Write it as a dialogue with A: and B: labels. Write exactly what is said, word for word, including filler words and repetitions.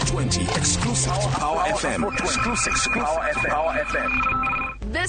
A: four twenty, exclusive to Power F M.
B: Exclusive to Power F M.